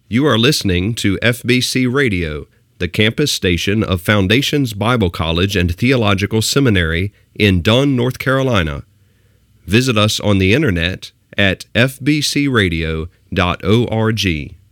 You are listening to FBC Radio, the campus station of Foundations Bible College and Theological Seminary in Dunn, North Carolina. Visit us on the internet at fbcradio.org.